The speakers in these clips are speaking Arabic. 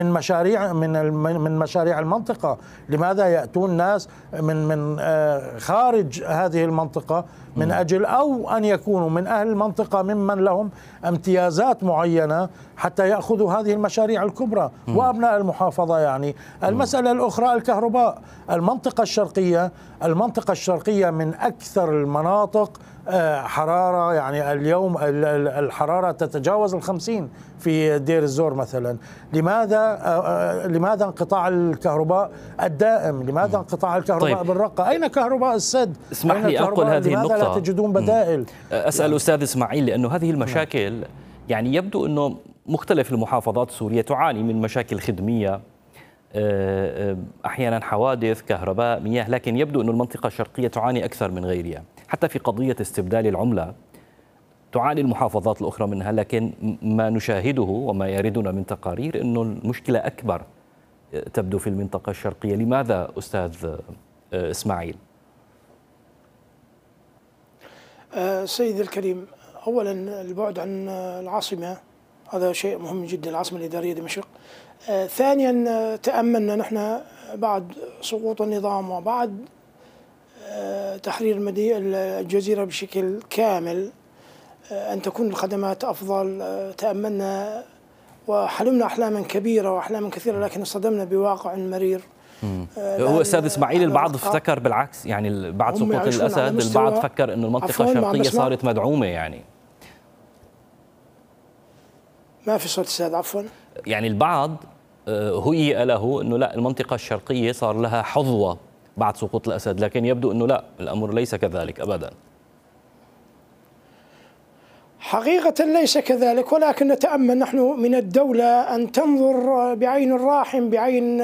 من مشاريع من مشاريع المنطقة. لماذا يأتون ناس من خارج هذه المنطقة من أجل أو أن يكونوا من أهل المنطقة ممن لهم امتيازات معينة حتى يأخذوا هذه المشاريع الكبرى وأبناء المحافظة؟ يعني المسألة الأخرى الكهرباء. المنطقة الشرقية من أكثر المناطق حرارة، يعني اليوم الحرارة تتجاوز 50 في دير الزور مثلا. لماذا انقطاع الكهرباء الدائم؟ لماذا انقطاع الكهرباء طيب. بالرقة؟ أين كهرباء السد؟ اسمح لي أنقل هذه النقطة. لماذا لا تجدون بدائل؟ أسأل أستاذ إسماعيل، لأنه هذه المشاكل يعني يبدو أنه مختلف المحافظات السورية تعاني من مشاكل خدمية، أحيانا حوادث، كهرباء، مياه، لكن يبدو أن المنطقة الشرقية تعاني أكثر من غيرها. حتى في قضية استبدال العملة تعاني المحافظات الأخرى منها، لكن ما نشاهده وما يردنا من تقارير أنه المشكلة أكبر تبدو في المنطقة الشرقية. لماذا أستاذ إسماعيل؟ سيدي الكريم، أولا البعد عن العاصمة هذا شيء مهم جدا، العاصمة الإدارية دمشق. ثانيا تأملنا نحن بعد سقوط النظام وبعد تحرير الجزيرة بشكل كامل أن تكون الخدمات أفضل. تأملنا وحلمنا أحلاما كبيرة وأحلاما كثيرة، لكن اصطدمنا بواقع مرير. هو أستاذ إسماعيل البعض افتكر بالعكس، يعني بعد سقوط الأسد البعض فكر أن المنطقة الشرقية صارت مدعومة. يعني ما في صوت أستاذ، عفوا. يعني البعض هيئ له أنه لا، المنطقة الشرقية صار لها حظوة بعد سقوط الأسد، لكن يبدو أنه لا، الأمر ليس كذلك أبدا. حقيقة ليس كذلك، ولكن نتأمل نحن من الدولة أن تنظر بعين الراحم، بعين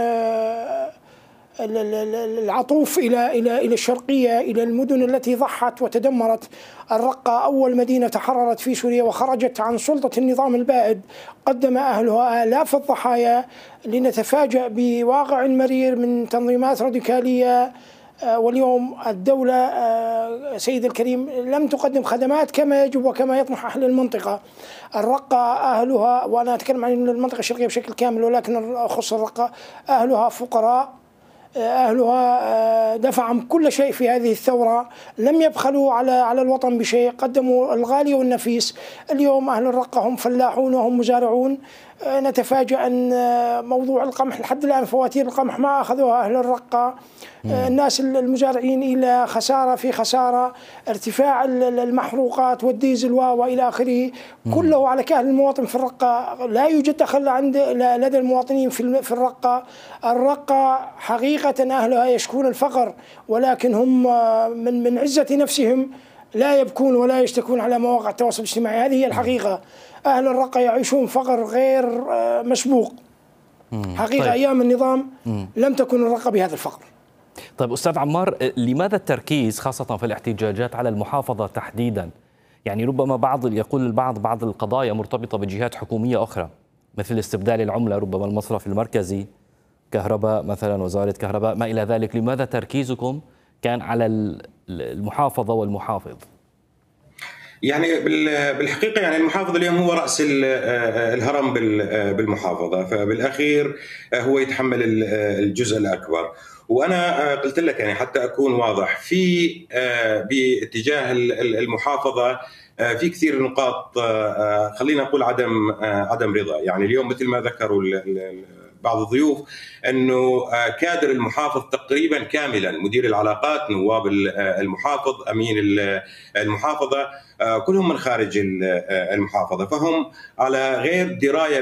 العطوف إلى الشرقية، إلى المدن التي ضحت وتدمرت. الرقة أول مدينة تحررت في سوريا وخرجت عن سلطة النظام البائد، قدم أهلها آلاف الضحايا، لنتفاجأ بواقع مرير من تنظيمات راديكالية. واليوم الدولة سيد الكريم لم تقدم خدمات كما يجب وكما يطمح أهل المنطقة. الرقة أهلها، وأنا أتكلم عن المنطقة الشرقية بشكل كامل ولكن أخص الرقة، أهلها فقراء، أهلها دفعوا كل شيء في هذه الثورة، لم يبخلوا على الوطن بشيء، قدموا الغالي والنفيس. اليوم أهل الرقة هم فلاحون وهم مزارعون. نتفاجأ أن موضوع القمح لحد الآن فواتير القمح ما أخذوها أهل الرقة. الناس المزارعين إلى خسارة في خسارة، ارتفاع المحروقات والديزل وإلى آخره، كله على كاهل المواطن في الرقة. لا يوجد دخل لدى المواطنين في الرقة. الرقة حقيقة أهلها يشكون الفقر، ولكن هم من عزة نفسهم لا يبكون ولا يشتكون على مواقع التواصل الاجتماعي. هذه هي الحقيقة. أهل الرقة يعيشون فقر غير مسبوق حقيقة. طيب. أيام النظام لم تكن الرقة بهذا الفقر. طيب أستاذ عمار، لماذا التركيز خاصة في الاحتجاجات على المحافظة تحديدا؟ يعني ربما يقول البعض بعض القضايا مرتبطة بجهات حكومية أخرى مثل استبدال العملة، ربما المصرف المركزي، كهرباء مثلا، وزارة كهرباء، ما إلى ذلك. لماذا تركيزكم كان على المحافظة والمحافظ؟ يعني بالحقيقة يعني المحافظ اليوم هو رأس الهرم بالمحافظة، فبالأخير هو يتحمل الجزء الأكبر. وأنا قلت لك يعني حتى أكون واضح في باتجاه المحافظة في كثير نقاط، خلينا نقول عدم رضا. يعني اليوم مثل ما ذكروا بعض الضيوف أنه كادر المحافظ تقريبا كاملا، مدير العلاقات، نواب المحافظ، أمين المحافظة، كلهم من خارج المحافظة، فهم على غير دراية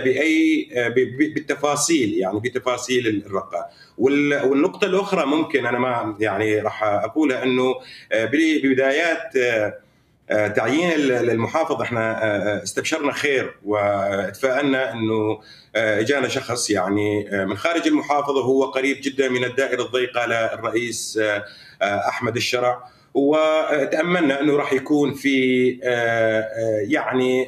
بالتفاصيل، يعني بتفاصيل الرقة. والنقطة الأخرى ممكن أنا ما يعني راح أقولها أنه ببدايات تعيين المحافظ احنا استبشرنا خير وتفائلنا انه اجانا شخص يعني من خارج المحافظه وهو قريب جدا من الدائره الضيقه للرئيس احمد الشرع، وتاملنا انه راح يكون في يعني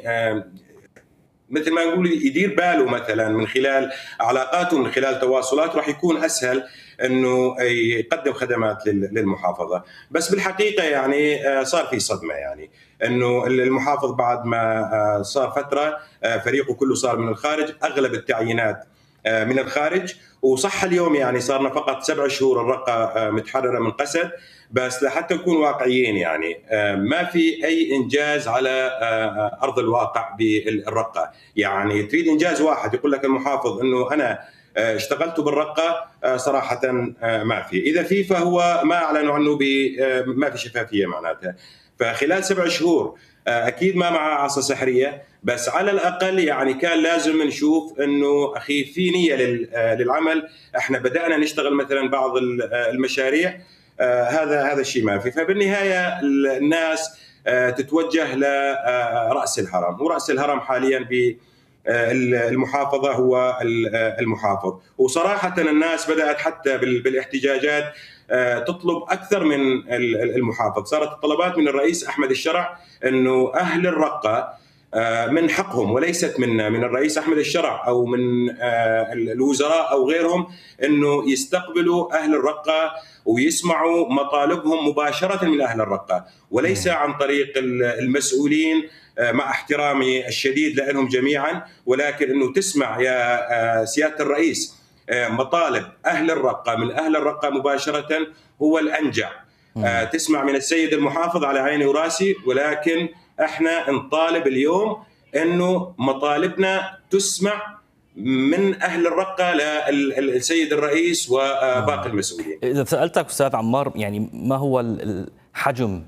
مثل ما نقول يدير باله مثلا من خلال علاقاته، من خلال تواصلات، راح يكون اسهل انه يقدم خدمات للمحافظه. بس بالحقيقه يعني صار في صدمه، يعني انه المحافظ بعد ما صار فتره فريقه كله صار من الخارج، اغلب التعيينات من الخارج. وصح اليوم يعني صارنا فقط 7 شهور الرقة متحررة من قسد، بس لحتى نكون واقعيين يعني ما في أي إنجاز على أرض الواقع بالرقة. يعني تريد إنجاز واحد يقول لك المحافظ أنه أنا اشتغلت بالرقة، صراحة ما في. إذا في فهو ما أعلنوا عنه ما في شفافية معناتها. فخلال 7 شهور أكيد ما مع عصا سحرية، بس على الأقل يعني كان لازم نشوف أنه أخي في نية للعمل. احنا بدأنا نشتغل مثلا بعض المشاريع، هذا الشيء ما في. فبالنهاية الناس تتوجه لرأس الهرم، ورأس الهرم حاليا بالمحافظة هو المحافظ. وصراحة الناس بدأت حتى بالاحتجاجات تطلب أكثر من المحافظ. صارت الطلبات من الرئيس أحمد الشرع أنه أهل الرقة من حقهم، وليست من الرئيس أحمد الشرع أو من الوزراء أو غيرهم، أنه يستقبلوا أهل الرقة ويسمعوا مطالبهم مباشرة من أهل الرقة، وليس عن طريق المسؤولين، مع احترامي الشديد لهم جميعا، ولكن أنه تسمع يا سيادة الرئيس مطالب أهل الرقة من أهل الرقة مباشرة هو الأنجع. تسمع من السيد المحافظ على عيني وراسي، ولكن احنا نطالب اليوم انه مطالبنا تسمع من اهل الرقة للسيد الرئيس وباقي المسؤولين. اذا سالتك استاذ عمار، يعني ما هو حجم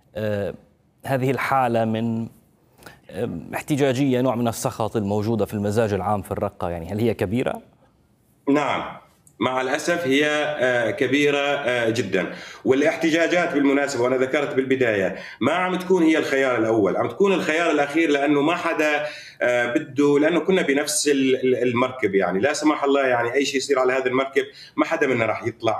هذه الحالة من احتجاجية، نوع من السخط الموجودة في المزاج العام في الرقة، يعني هل هي كبيرة؟ نعم، مع الأسف هي كبيرة جدا. والاحتجاجات بالمناسبة، وأنا ذكرت بالبداية، ما عم تكون هي الخيار الأول، عم تكون الخيار الأخير، لأنه ما حدا بده، لأنه كنا بنفس المركب. يعني لا سمح الله يعني أي شيء يصير على هذا المركب ما حدا منا راح يطلع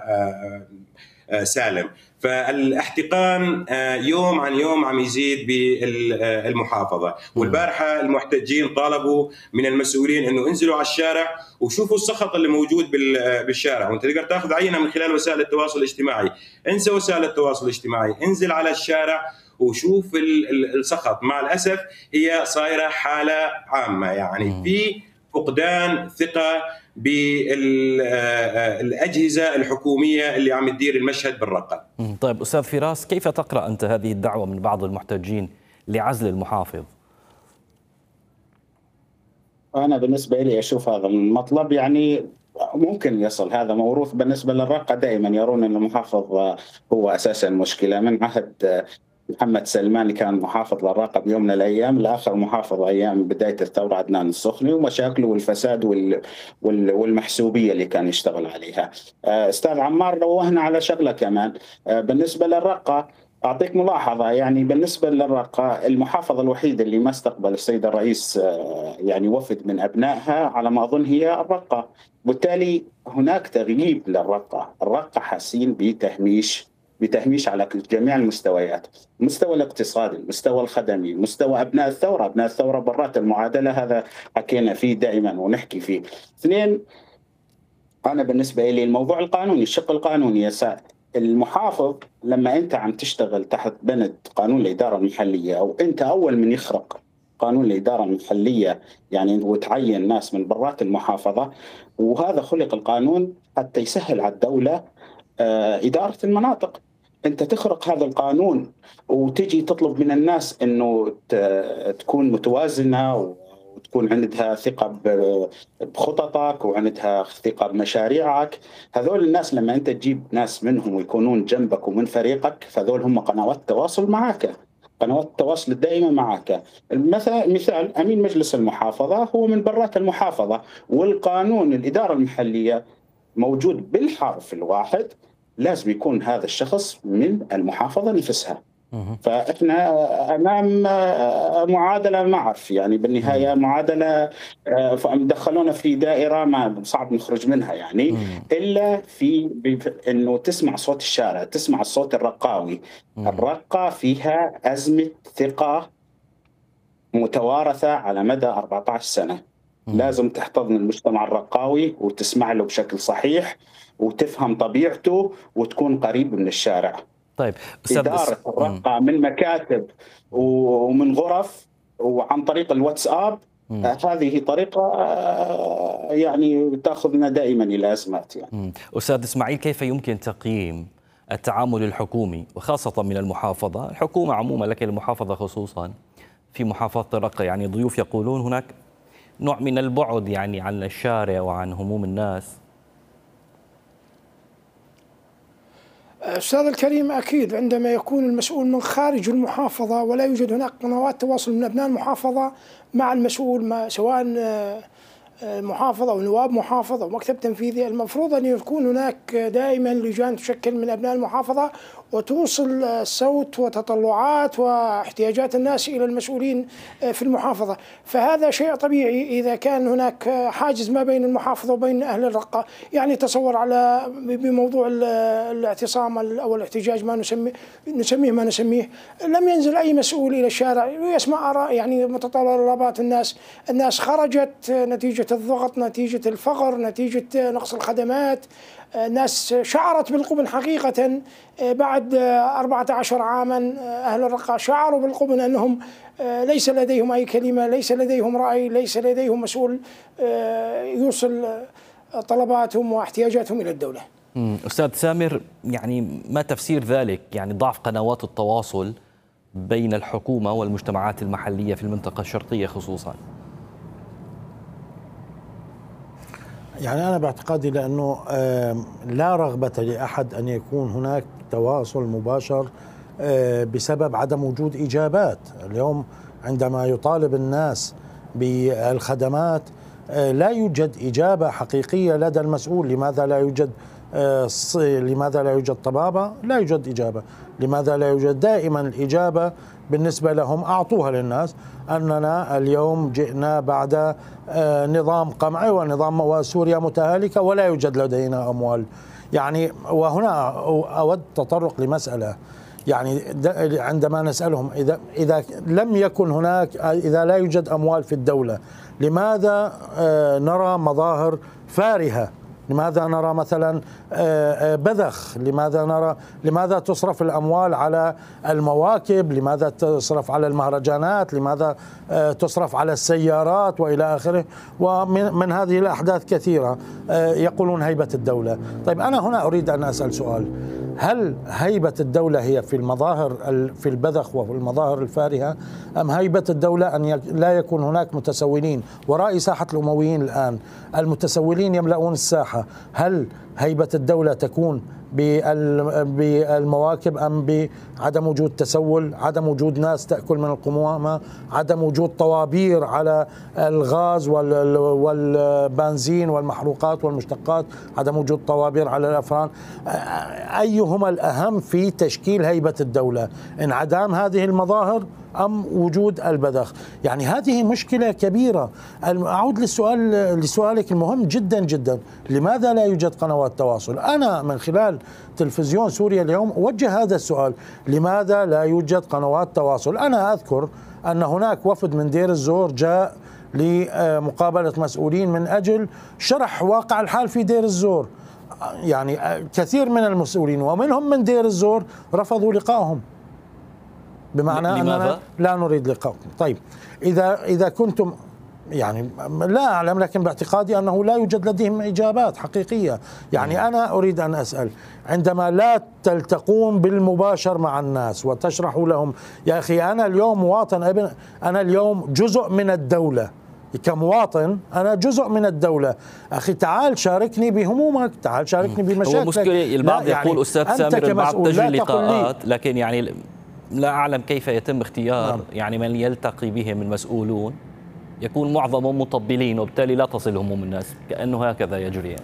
سالم. فالاحتقان يوم عن يوم عم يزيد بالمحافظة. والبارحة المحتجين طالبوا من المسؤولين أنه انزلوا على الشارع وشوفوا السخط اللي موجود بالشارع. وانت تقدر تاخذ عينة من خلال وسائل التواصل الاجتماعي. انسى وسائل التواصل الاجتماعي، انزل على الشارع وشوف السخط. مع الأسف هي صايرة حالة عامة، يعني في فقدان ثقة بالأجهزة الحكومية اللي عم تدير المشهد بالرقة. طيب أستاذ فراس، كيف تقرأ أنت هذه الدعوة من بعض المحتجين لعزل المحافظ؟ أنا بالنسبة لي أشوف هذا المطلب يعني ممكن يصل، هذا موروث بالنسبة للرقة، دائما يرون أن المحافظ هو أساسا مشكلة. من عهد محمد سلمان اللي كان محافظ للرقة بيوم من الأيام لآخر محافظ أيام بداية الثورة عدنان السخني، ومشاكله والفساد والمحسوبية اللي كان يشتغل عليها. أستاذ عمار روهنا على شغلة كمان بالنسبة للرقة. أعطيك ملاحظة، يعني بالنسبة للرقة المحافظة الوحيدة اللي ما استقبل السيد الرئيس يعني وفد من أبنائها على ما أظن هي الرقة، بالتالي هناك تغييب للرقة. الرقة حاسين بتهميش على جميع المستويات، المستوى الاقتصادي، المستوى الخدمي، مستوى أبناء الثورة برات المعادلة، هذا حكينا فيه دائما ونحكي فيه. اثنين، أنا بالنسبة لي الموضوع القانوني، الشق القانوني يا سائل. المحافظ لما أنت عم تشتغل تحت بند قانون الإدارة المحلية، أو أنت أول من يخرق قانون الإدارة المحلية يعني وتعين ناس من برات المحافظة، وهذا خلق القانون حتى يسهل على الدولة إدارة المناطق. أنت تخرق هذا القانون وتجي تطلب من الناس أنه تكون متوازنة وتكون عندها ثقة بخططك وعندها ثقة بمشاريعك. هذول الناس لما أنت تجيب ناس منهم ويكونون جنبك ومن فريقك، فذول هم قنوات التواصل معك، قنوات التواصل الدائمة معك. مثال أمين مجلس المحافظة هو من برات المحافظة، والقانون الإدارة المحلية موجود بالحرف الواحد، لازم يكون هذا الشخص من المحافظة نفسها. فإحنا أمام معادلة ما أعرف يعني بالنهاية معادلة دخلونا في دائرة ما صعب نخرج منها يعني إلا في إنه تسمع صوت الشارع، تسمع الصوت الرقاوي. الرقة فيها أزمة ثقة متوارثة على مدى 14 سنة. لازم تحتضن المجتمع الرقاوي وتسمع له بشكل صحيح وتفهم طبيعته وتكون قريب من الشارع. طيب إدارة الرقة من مكاتب ومن غرف وعن طريق الواتساب هذه طريقة يعني تأخذنا دائما إلى أزمات. يعني أستاذ إسماعيل، كيف يمكن تقييم التعامل الحكومي وخاصة من المحافظة، الحكومة عموما لكن المحافظة خصوصا في محافظة الرقة؟ يعني ضيوف يقولون هناك نوع من البعد يعني عن الشارع وعن هموم الناس. أستاذ الكريم، أكيد عندما يكون المسؤول من خارج المحافظة ولا يوجد هناك قنوات تواصل من أبناء المحافظة مع المسؤول، سواء محافظة أو نواب محافظة أو مكتب تنفيذي، المفروض أن يكون هناك دائما لجان تشكل من أبناء المحافظة وتوصل صوت وتطلعات واحتياجات الناس إلى المسؤولين في المحافظة. فهذا شيء طبيعي إذا كان هناك حاجز ما بين المحافظة وبين أهل الرقة. يعني تصور على بموضوع الاعتصام أو الاحتجاج، ما نسميه ما نسميه، لم ينزل أي مسؤول إلى الشارع يسمع آراء يعني متطلبات الناس خرجت نتيجة الضغط، نتيجة الفقر، نتيجة نقص الخدمات. الناس شعرت بالقبن حقيقة بعد 14 عاما. أهل الرقة شعروا بالقبن أنهم ليس لديهم أي كلمة، ليس لديهم رأي، ليس لديهم مسؤول يوصل طلباتهم واحتياجاتهم إلى الدولة. أستاذ سامر، يعني ما تفسير ذلك؟ يعني ضعف قنوات التواصل بين الحكومة والمجتمعات المحلية في المنطقة الشرقية خصوصا. يعني أنا باعتقادي لأنه لا رغبة لأحد أن يكون هناك تواصل مباشر بسبب عدم وجود إجابات. اليوم عندما يطالب الناس بالخدمات لا يوجد إجابة حقيقية لدى المسؤول. لماذا لا يوجد طبابة؟ لا يوجد إجابة. لماذا لا يوجد؟ دائما الإجابة بالنسبة لهم أعطوها للناس أننا اليوم جئنا بعد نظام قمعي ونظام سوريا متهالكة ولا يوجد لدينا أموال. يعني وهنا أود تطرق لمسألة، يعني عندما نسألهم إذا لم يكن هناك، إذا لا يوجد أموال في الدولة، لماذا نرى مظاهر فارهة؟ لماذا نرى مثلا بذخ؟ لماذا تصرف الأموال على المواكب؟ لماذا تصرف على المهرجانات؟ لماذا تصرف على السيارات وإلى آخره؟ ومن هذه الأحداث كثيرة. يقولون هيبة الدولة. طيب أنا هنا أريد أن أسأل سؤال: هل هيبة الدولة هي في المظاهر في البذخ وفي المظاهر الفارهة، أم هيبة الدولة أن لا يكون هناك متسولين؟ ورأي ساحة الأمويين الآن المتسولين يملؤون الساحة. هل هيبة الدولة تكون بالمواكب أم بعدم وجود تسول، عدم وجود ناس تأكل من القمامة، عدم وجود طوابير على الغاز والبنزين والمحروقات والمشتقات، عدم وجود طوابير على الأفران؟ أيهما الأهم في تشكيل هيبة الدولة؟ انعدام هذه المظاهر أم وجود البذخ؟ يعني هذه مشكلة كبيرة. أعود لسؤالك المهم جدا جدا: لماذا لا يوجد قنوات تواصل؟ أنا من خلال تلفزيون سوريا اليوم أوجه هذا السؤال: لماذا لا يوجد قنوات تواصل؟ أنا أذكر أن هناك وفد من دير الزور جاء لمقابلة مسؤولين من أجل شرح واقع الحال في دير الزور. يعني كثير من المسؤولين ومنهم من دير الزور رفضوا لقائهم، بمعنى أننا لا نريد لقاءكم. طيب إذا كنتم، يعني لا أعلم، لكن باعتقادي أنه لا يوجد لديهم إجابات حقيقية. يعني أنا أريد أن أسأل: عندما لا تلتقون بالمباشر مع الناس وتشرحوا لهم يا أخي أنا اليوم مواطن، أنا اليوم جزء من الدولة، كمواطن أنا جزء من الدولة، أخي تعال شاركني بهمومك، تعال شاركني بمشاكلك. هو مشكلة البعض يقول يعني أستاذ سامر البعض تجري لقاءات، لكن يعني لا أعلم كيف يتم اختيار يعني من يلتقي بهم المسؤولون، يكون معظمهم مطبلين وبالتالي لا تصل هموم الناس، كأنه هكذا يجري.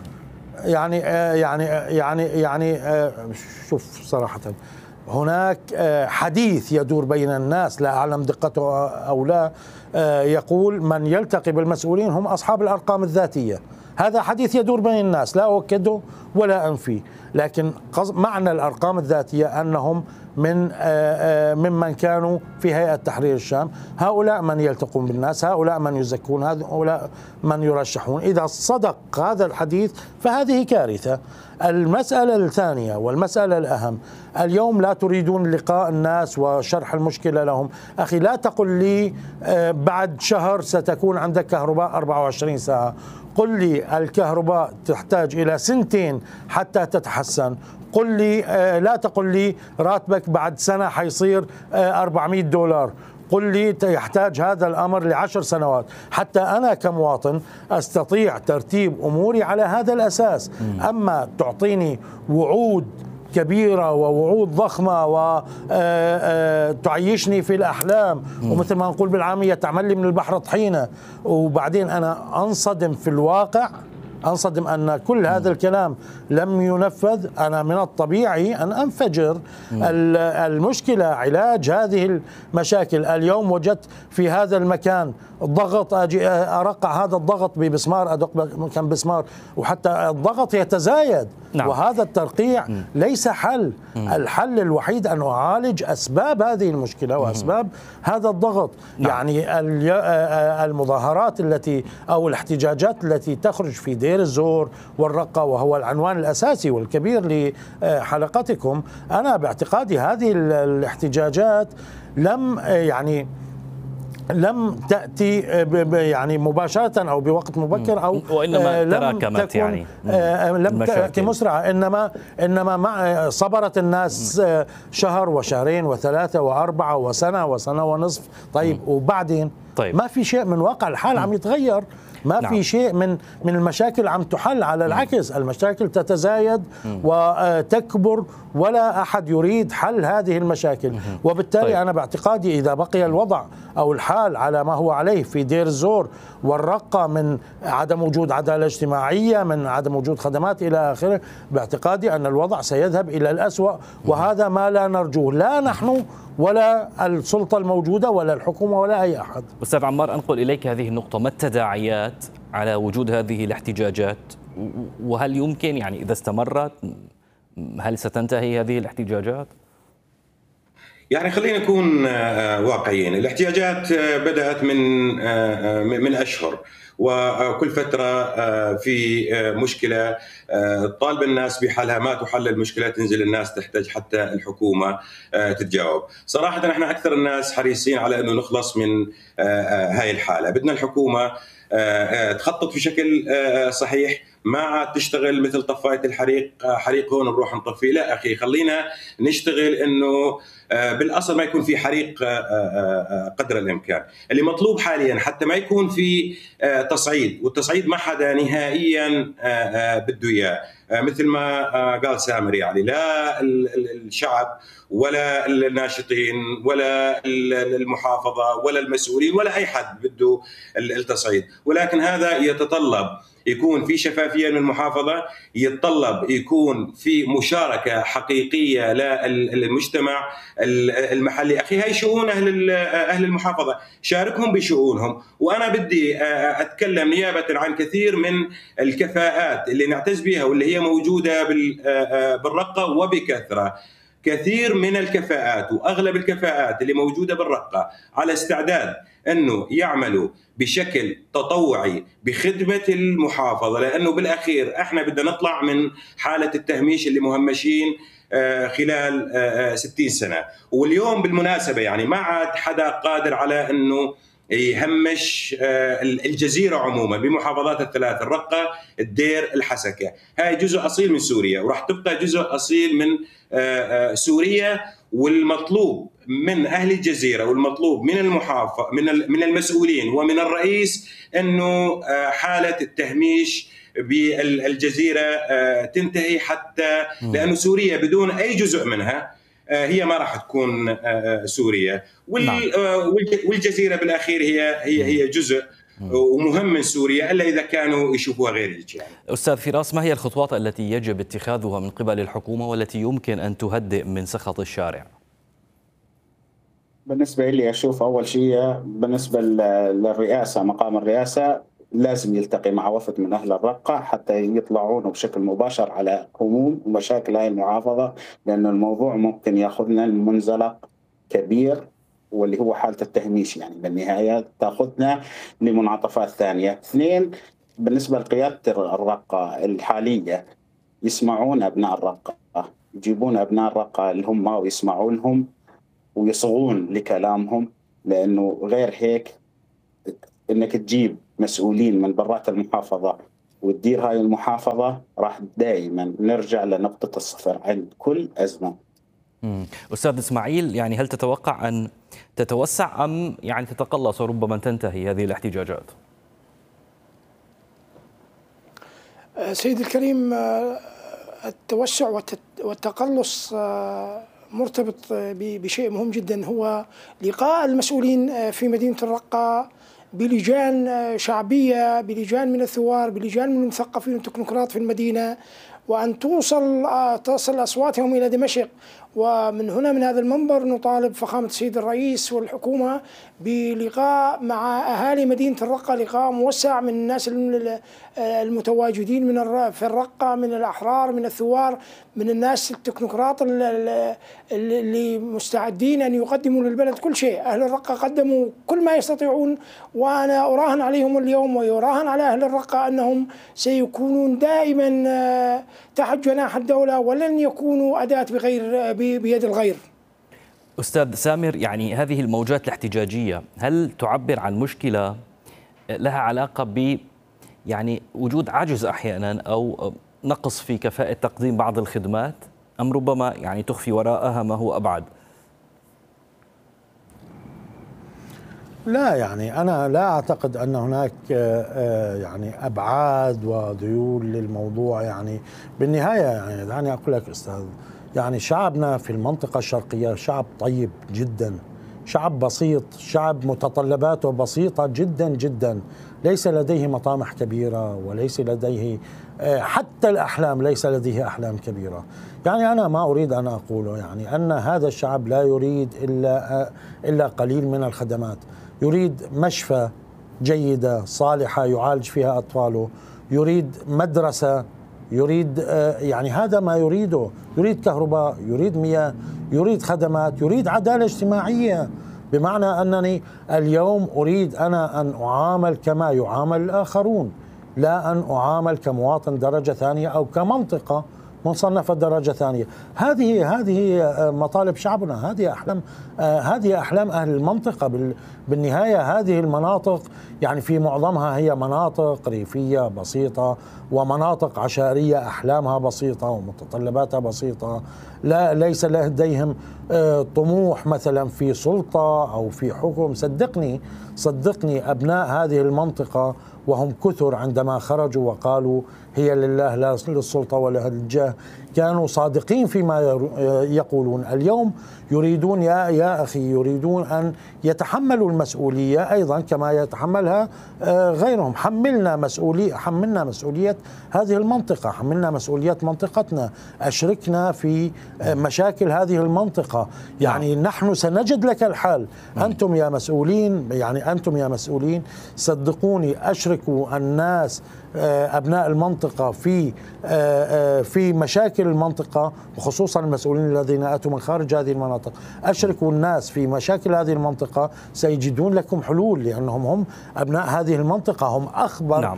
يعني شوف صراحة هناك حديث يدور بين الناس، لا أعلم دقته أو لا، يقول من يلتقي بالمسؤولين هم أصحاب الأرقام الذاتية. هذا حديث يدور بين الناس، لا أؤكده ولا أنفيه، لكن معنى الأرقام الذاتية أنهم ممن كانوا في هيئة تحرير الشام. هؤلاء من يلتقون بالناس، هؤلاء من يزكون، هؤلاء من يرشحون. إذا صدق هذا الحديث فهذه كارثة. المسألة الثانية والمسألة الأهم، اليوم لا تريدون لقاء الناس وشرح المشكلة لهم. أخي لا تقل لي بعد شهر ستكون عندك كهرباء 24 ساعة، قل لي الكهرباء تحتاج إلى 2 حتى تتحسن. قل لي لا تقل لي راتبك بعد سنة حيصير $400. قل لي يحتاج هذا الأمر ل10 سنوات حتى أنا كمواطن أستطيع ترتيب أموري على هذا الأساس. أما تعطيني وعود كبيرة ووعود ضخمة وتعيشني في الأحلام، ومثل ما نقول بالعامية تعمل لي من البحر طحينة، وبعدين أنا أنصدم في الواقع، أنصدم أن كل هذا الكلام لم ينفذ، أنا من الطبيعي أن أنفجر. المشكلة علاج هذه المشاكل. اليوم وجدت في هذا المكان ضغط، أجي أرقع هذا الضغط ببسمار، أدق مكان بسمار وحتى الضغط يتزايد. نعم. وهذا الترقيع ليس حل. الحل الوحيد أن أعالج أسباب هذه المشكلة وأسباب هذا الضغط. نعم. يعني المظاهرات التي أو الاحتجاجات التي تخرج في دير الزور والرقة، وهو العنوان الأساسي والكبير لحلقتكم، أنا باعتقادي هذه الاحتجاجات لم تأتي يعني مباشرة أو بوقت مبكر، أو وإنما تراكمت، يعني لم تأتي مسرعة، إنما مع صبرت الناس شهر وشهرين و3 و4 وسنة ونصف. طيب وبعدين ما في شيء من واقع الحال عم يتغير، ما في شيء من المشاكل عم تحل. على العكس المشاكل تتزايد وتكبر، ولا أحد يريد حل هذه المشاكل. وبالتالي أنا باعتقادي إذا بقي الوضع أو الحال على ما هو عليه في دير الزور والرقة، من عدم وجود عدالة اجتماعية، من عدم وجود خدمات إلى آخره، باعتقادي أن الوضع سيذهب إلى الأسوأ، وهذا ما لا نرجوه، لا نحن ولا السلطة الموجودة ولا الحكومة ولا أي أحد. أستاذ عمار، أنقل إليك هذه النقطة، ما التداعيات على وجود هذه الاحتجاجات؟ وهل يمكن، يعني إذا استمرت، هل ستنتهي هذه الاحتجاجات؟ يعني خلينا نكون واقعيين. الاحتجاجات بدأت من أشهر، وكل فترة في مشكلة طالب الناس بحلها، ما تحل المشكلة تنزل الناس تحتاج حتى الحكومة تتجاوب. صراحة احنا أكثر الناس حريصين على أنه نخلص من هاي الحالة. بدنا الحكومة تخطط بشكل صحيح، ما عاد تشتغل مثل طفاية الحريق، حريق هون نروح نطفيه. لا أخي، خلينا نشتغل أنه بالأصل ما يكون في حريق قدر الإمكان. اللي مطلوب حاليا حتى ما يكون في تصعيد، والتصعيد ما حدا نهائيا بده إياه، مثل ما قال سامر، يعني لا الشعب ولا الناشطين ولا المحافظة ولا المسؤولين ولا أي حد بده التصعيد. ولكن هذا يتطلب يكون في شفافية من المحافظة، يتطلب يكون في مشاركة حقيقية للمجتمع المحلي. أخي هاي شؤون أهل المحافظة، شاركهم بشؤونهم. وأنا بدي أتكلم نيابة عن كثير من الكفاءات اللي نعتز بها واللي هي موجودة بالرقة وبكثرة. كثير من الكفاءات وأغلب الكفاءات اللي موجودة بالرقة على استعداد أنه يعملوا بشكل تطوعي بخدمة المحافظة، لأنه بالأخير احنا بدنا نطلع من حالة التهميش اللي مهمشين خلال 60 سنة. واليوم بالمناسبة يعني ما عاد حدا قادر على أنه يهمش الجزيرة عموما بمحافظات الثلاث، الرقة، الدير، الحسكة. هاي جزء أصيل من سوريا وراح تبقى جزء أصيل من سوريا. والمطلوب من أهل الجزيرة والمطلوب من المحافظة من المسؤولين ومن الرئيس أنه حالة التهميش بالجزيرة تنتهي، حتى لأنه سوريا بدون أي جزء منها هي ما راح تكون سوريا. والجزيرة بالأخير هي جزء ومهم من سوريا، إلا إذا كانوا يشوفوها غير هيك. يعني أستاذ فراس، ما هي الخطوات التي يجب اتخاذها من قبل الحكومة والتي يمكن أن تهدئ من سخط الشارع؟ بالنسبة لي أشوف أول شيء بالنسبة للرئاسة، مقام الرئاسة لازم يلتقي مع وفد من أهل الرقة حتى يطلعون بشكل مباشر على هموم ومشاكل هاي المحافظة، لأن الموضوع ممكن يأخذنا لمنزلق كبير واللي هو حالة التهميش، يعني بالنهاية تأخذنا لمنعطفات ثانية. 2، بالنسبة لقيادة الرقة الحالية يسمعون أبناء الرقة، يجيبون أبناء الرقة اللي هم ويسمعونهم ويصغون لكلامهم، لأنه غير هيك إنك تجيب مسؤولين من برات المحافظة وتدير هاي المحافظة راح دائما نرجع لنقطة الصفر عند كل أزمة. أستاذ إسماعيل، يعني هل تتوقع أن تتوسع أم يعني تتقلص وربما تنتهي هذه الاحتجاجات؟ سيدي الكريم، التوسع والتقلص مرتبط بشيء مهم جدا، هو لقاء المسؤولين في مدينة الرقة بلجان شعبية، بلجان من الثوار، بلجان من المثقفين والتكنوقراط في المدينة، وأن تصل أصواتهم إلى دمشق. ومن هنا من هذا المنبر نطالب فخامة السيد الرئيس والحكومة بلقاء مع أهالي مدينة الرقة، لقاء موسع من الناس المتواجدين في الرقة، من الأحرار، من الثوار، من الناس التكنوقراط اللي مستعدين أن يقدموا للبلد كل شيء. أهل الرقة قدموا كل ما يستطيعون، وأنا أراهن عليهم اليوم ويراهن على أهل الرقة أنهم سيكونون دائما تحت جناح الدولة ولن يكونوا أداة بيد الغير. أستاذ سامر، يعني هذه الموجات الاحتجاجية هل تعبر عن مشكلة لها علاقة ب يعني وجود عجز أحيانا أو نقص في كفاءة تقديم بعض الخدمات، أم ربما يعني تخفي وراءها ما هو أبعد؟ لا، يعني أنا لا أعتقد أن هناك يعني أبعاد وذيول للموضوع. يعني بالنهاية يعني دعني أقول لك أستاذ، يعني شعبنا في المنطقة الشرقية شعب طيب جدا، شعب بسيط، شعب متطلباته بسيطة جدا جدا، ليس لديه مطامح كبيرة وليس لديه حتى الأحلام، ليس لديه أحلام كبيرة. يعني أنا ما أريد أن أقوله يعني أن هذا الشعب لا يريد إلا قليل من الخدمات، يريد مشفى جيدة صالحة يعالج فيها أطفاله، يريد مدرسة، يريد يعني هذا ما يريده، يريد كهرباء، يريد مياه، يريد خدمات، يريد عدالة اجتماعية، بمعنى أنني اليوم أريد أنا أن أعامل كما يعامل الآخرون، لا أن أعامل كمواطن درجة ثانية أو كمنطقة مصنفة درجة ثانية. هذه مطالب شعبنا، هذه أحلام أهل المنطقة. بالنهاية هذه المناطق يعني في معظمها هي مناطق ريفية بسيطة ومناطق عشائرية أحلامها بسيطة ومتطلباتها بسيطة، ليس لديهم طموح مثلا في سلطة أو في حكم. صدقني أبناء هذه المنطقة وهم كثر عندما خرجوا وقالوا هي لله لا للسلطة ولا للجاه، كانوا صادقين فيما يقولون. اليوم يريدون يا أخي يريدون أن يتحملوا المسؤولية أيضا كما يتحملها غيرهم. حملنا مسؤولية هذه المنطقة، حملنا مسؤولية منطقتنا، أشركنا في مشاكل هذه المنطقة. يعني نحن سنجد لك الحل. أنتم يا مسؤولين صدقوني، أشركوا الناس أبناء المنطقة في مشاكل المنطقة، وخصوصا المسؤولين الذين أتوا من خارج هذه المناطق. أشركوا الناس في مشاكل هذه المنطقة سيجدون لكم حلول، لأنهم هم أبناء هذه المنطقة، هم أخبر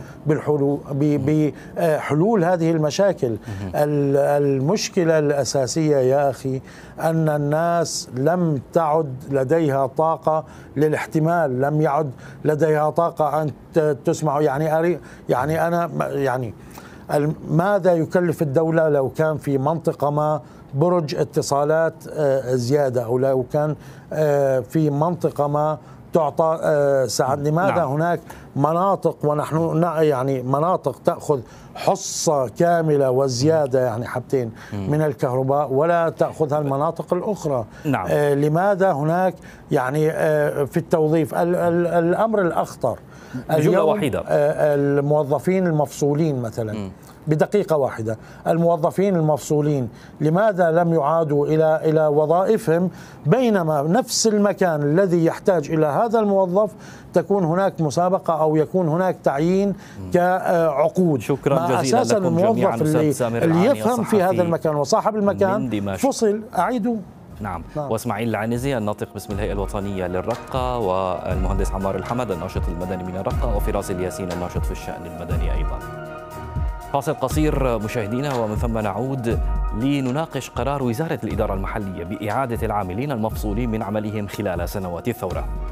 بحلول هذه المشاكل. المشكلة الأساسية يا أخي أن الناس لم تعد لديها طاقة للاحتمال، لم يعد لديها طاقة أن تسمع. يعني أنا ماذا يكلف الدولة لو كان في منطقة ما برج اتصالات زيادة، أو لو كان في منطقة ما تعطى ساعات؟ لماذا هناك مناطق ونحن يعني مناطق تأخذ حصة كاملة وزيادة يعني حبتين من الكهرباء ولا تأخذها المناطق الأخرى؟ لماذا هناك يعني في التوظيف الأمر الأخطر اليوم الموظفين المفصولين مثلا بدقيقة واحدة، الموظفين المفصولين لماذا لم يعادوا إلى وظائفهم، بينما نفس المكان الذي يحتاج إلى هذا الموظف تكون هناك مسابقة أو يكون هناك تعيين كعقود؟ شكرا جزيلا لكم جميعا. اللي يفهم في هذا المكان وصاحب المكان فصل أعيدوا. نعم. واسماعيل العنزي الناطق باسم الهيئة الوطنية للرقة، والمهندس عمار الحمد الناشط المدني من الرقة، وفراس الياسين الناشط في الشأن المدني أيضا. فاصل قصير مشاهدينا، ومن ثم نعود لنناقش قرار وزارة الإدارة المحلية بإعادة العاملين المفصولين من عملهم خلال سنوات الثورة.